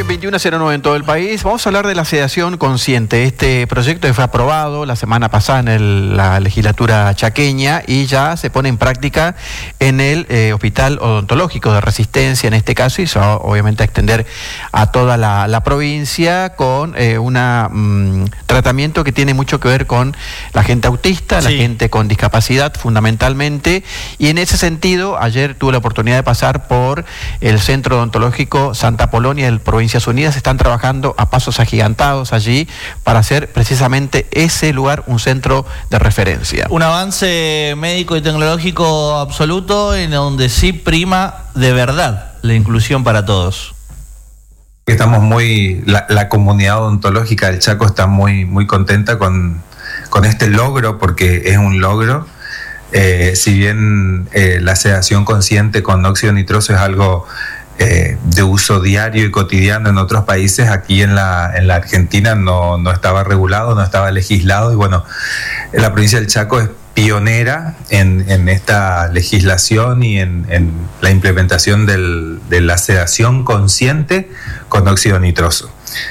21:09 en todo el país. Vamos a hablar de la sedación consciente. Este proyecto fue aprobado la semana pasada en la legislatura chaqueña y ya se pone en práctica en el Hospital Odontológico de Resistencia, en este caso, y se va obviamente a extender a toda la provincia con un tratamiento que tiene mucho que ver con la gente autista, la gente con discapacidad fundamentalmente. Y en ese sentido, ayer tuve la oportunidad de pasar por el Centro Odontológico Santa Polonia del Provincias Unidas. Están trabajando a pasos agigantados allí para hacer precisamente ese lugar un centro de referencia. Un avance médico y tecnológico absoluto en donde sí prima de verdad la inclusión para todos. Estamos la comunidad odontológica del Chaco está muy contenta con este logro, porque es un logro. Si bien la sedación consciente con óxido nitroso es algo de uso diario y cotidiano en otros países, aquí en la Argentina no estaba regulado, no estaba legislado, y bueno, la provincia del Chaco es pionera en esta legislación y en la implementación de la sedación consciente con óxido nitroso.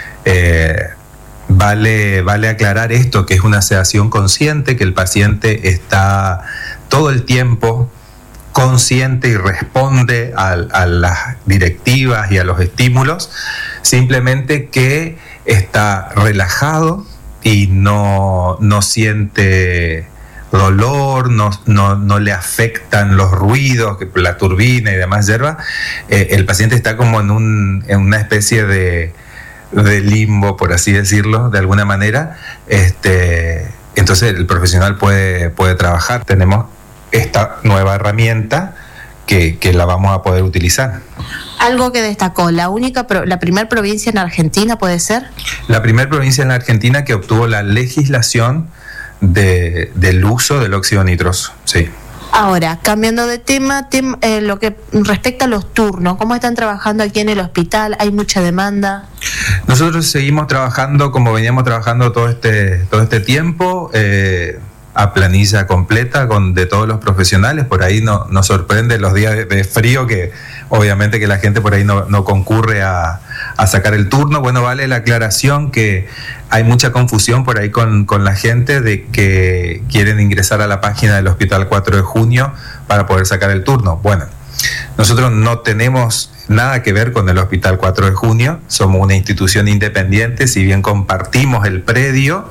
Vale aclarar esto, que es una sedación consciente, que el paciente está todo el tiempo consciente y responde a las directivas y a los estímulos, simplemente que está relajado y no siente dolor, no le afectan los ruidos, la turbina y demás hierba. El paciente está como en una especie de limbo, por así decirlo, de alguna manera. Entonces el profesional puede trabajar. Tenemos esta nueva herramienta que la vamos a poder utilizar. Algo que destacó, la primera provincia en Argentina, ¿puede ser? La primera provincia en la Argentina que obtuvo la legislación del uso del óxido nitroso, sí. Ahora, cambiando de tema, lo que respecta a los turnos, ¿cómo están trabajando aquí en el hospital? ¿Hay mucha demanda? Nosotros seguimos trabajando como veníamos trabajando todo este tiempo, a planilla completa de todos los profesionales. Por ahí nos sorprende los días de frío, que obviamente que la gente por ahí no concurre a sacar el turno. Bueno, vale la aclaración que hay mucha confusión por ahí con la gente de que quieren ingresar a la página del Hospital 4 de Junio para poder sacar el turno. Bueno, nosotros no tenemos nada que ver con el Hospital 4 de Junio, somos una institución independiente. Si bien compartimos el predio,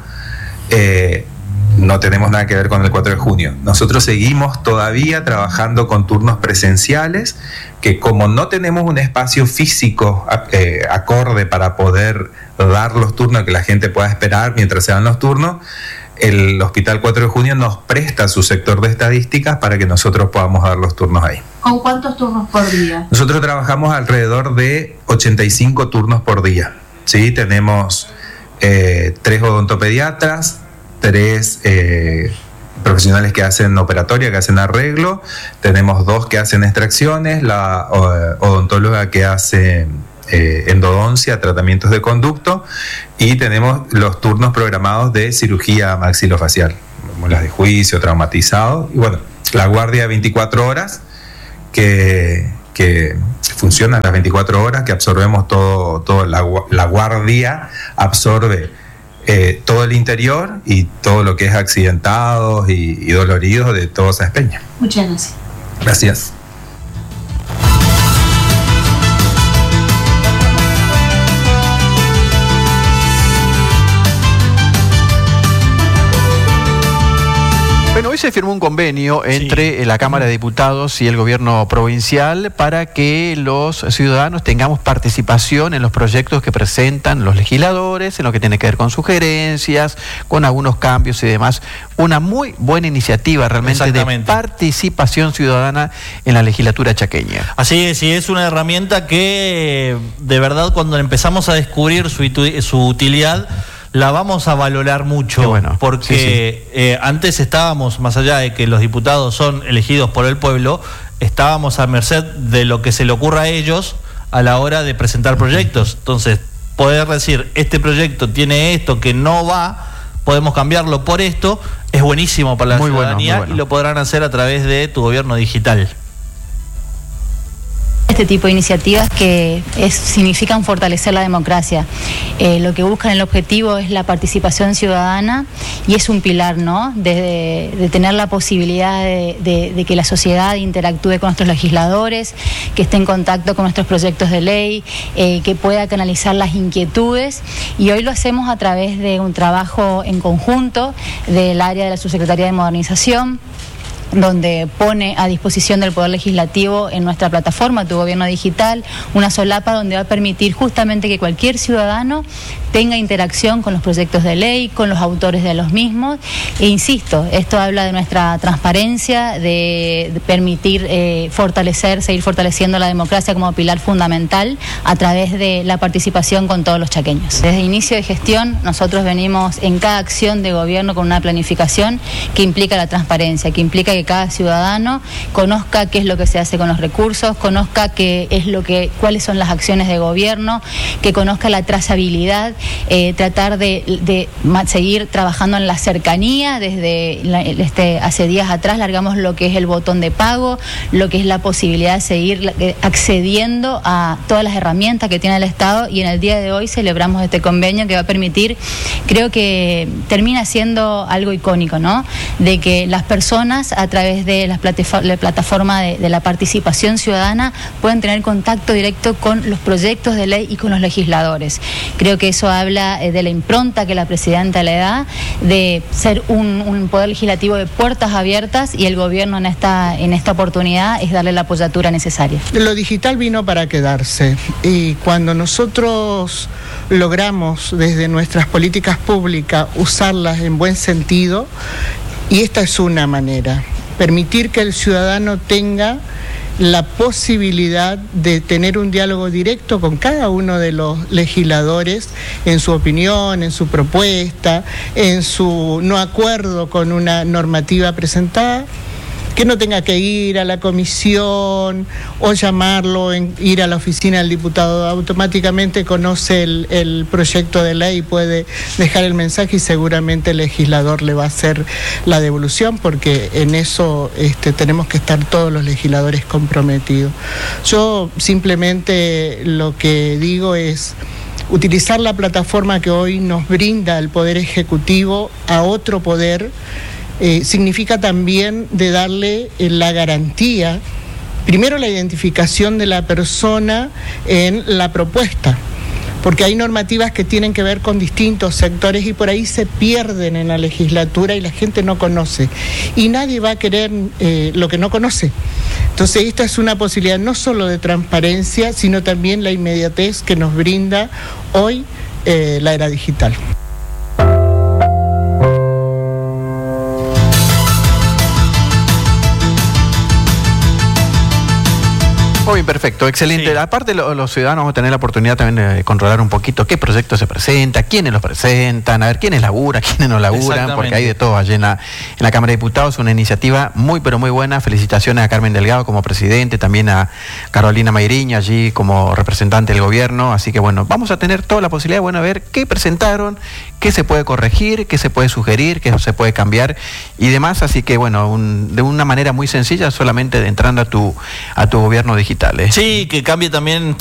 no tenemos nada que ver con el 4 de junio. Nosotros seguimos todavía trabajando con turnos presenciales, que como no tenemos un espacio físico acorde para poder dar los turnos, que la gente pueda esperar mientras se dan los turnos, el Hospital 4 de Junio nos presta su sector de estadísticas para que nosotros podamos dar los turnos ahí. ¿Con cuántos turnos por día? Nosotros trabajamos alrededor de 85 turnos por día. ¿Sí? Tenemos 3 odontopediatras, 3 profesionales que hacen operatoria, que hacen arreglo, tenemos 2 que hacen extracciones, la odontóloga que hace endodoncia, tratamientos de conducto, y tenemos los turnos programados de cirugía maxilofacial, como las de juicio, traumatizado, y bueno, la guardia de 24 horas que funcionan las 24 horas, que absorbemos todo la guardia absorbe todo el interior y todo lo que es accidentados y doloridos de toda esa peña. Muchas gracias. Gracias. Bueno, hoy se firmó un convenio entre la Cámara de Diputados y el gobierno provincial para que los ciudadanos tengamos participación en los proyectos que presentan los legisladores, en lo que tiene que ver con sugerencias, con algunos cambios y demás. Una muy buena iniciativa realmente de participación ciudadana en la legislatura chaqueña. Así es, y es una herramienta que de verdad cuando empezamos a descubrir su utilidad, la vamos a valorar mucho, bueno, porque antes estábamos, más allá de que los diputados son elegidos por el pueblo, estábamos a merced de lo que se le ocurra a ellos a la hora de presentar proyectos. Entonces, poder decir, este proyecto tiene esto que no va, podemos cambiarlo por esto, es buenísimo para la ciudadanía, y lo podrán hacer a través de Tu Gobierno Digital. este tipo de iniciativas que significan fortalecer la democracia. Lo que buscan, el objetivo es la participación ciudadana y es un pilar, ¿no? De tener la posibilidad de que la sociedad interactúe con nuestros legisladores, que esté en contacto con nuestros proyectos de ley, que pueda canalizar las inquietudes, y hoy lo hacemos a través de un trabajo en conjunto del área de la Subsecretaría de Modernización, donde pone a disposición del Poder Legislativo en nuestra plataforma Tu Gobierno Digital una solapa donde va a permitir justamente que cualquier ciudadano tenga interacción con los proyectos de ley, con los autores de los mismos. E insisto, esto habla de nuestra transparencia, de permitir seguir fortaleciendo la democracia como pilar fundamental a través de la participación con todos los chaqueños. Desde inicio de gestión nosotros venimos en cada acción de gobierno con una planificación que implica la transparencia, que implica que cada ciudadano conozca qué es lo que se hace con los recursos, conozca cuáles son las acciones de gobierno, que conozca la trazabilidad, tratar de seguir trabajando en la cercanía. Desde hace días atrás largamos lo que es el botón de pago, lo que es la posibilidad de seguir accediendo a todas las herramientas que tiene el Estado, y en el día de hoy celebramos este convenio que va a permitir, creo que termina siendo algo icónico, ¿no? De que las personas a través de la plataforma de la participación ciudadana pueden tener contacto directo con los proyectos de ley y con los legisladores. Creo que eso habla de la impronta que la presidenta le da, de ser un poder legislativo de puertas abiertas, y el gobierno en esta oportunidad es darle la apoyatura necesaria. Lo digital vino para quedarse, y cuando nosotros logramos desde nuestras políticas públicas usarlas en buen sentido, y esta es una manera, permitir que el ciudadano tenga la posibilidad de tener un diálogo directo con cada uno de los legisladores en su opinión, en su propuesta, en su no acuerdo con una normativa presentada, que no tenga que ir a la comisión o llamarlo, ir a la oficina del diputado. Automáticamente conoce el proyecto de ley, puede dejar el mensaje y seguramente el legislador le va a hacer la devolución, porque en eso tenemos que estar todos los legisladores comprometidos. Yo simplemente lo que digo es utilizar la plataforma que hoy nos brinda el Poder Ejecutivo a otro poder. Significa también de darle la garantía, primero la identificación de la persona en la propuesta, porque hay normativas que tienen que ver con distintos sectores y por ahí se pierden en la legislatura y la gente no conoce, y nadie va a querer lo que no conoce. Entonces esta es una posibilidad no solo de transparencia, sino también la inmediatez que nos brinda hoy la era digital. Muy bien, perfecto, excelente. Sí. Aparte, los ciudadanos van a tener la oportunidad también de controlar un poquito qué proyectos se presenta, quiénes los presentan, a ver quiénes laburan, quiénes no laburan, porque hay de todo allí en la Cámara de Diputados. Una iniciativa muy, pero muy buena. Felicitaciones a Carmen Delgado como presidente, también a Carolina Mayriña allí como representante del gobierno. Así que bueno, vamos a tener toda la posibilidad de ver qué presentaron, qué se puede corregir, qué se puede sugerir, qué se puede cambiar y demás. Así que bueno, de una manera muy sencilla, solamente entrando a tu gobierno digital. Sí, que cambie también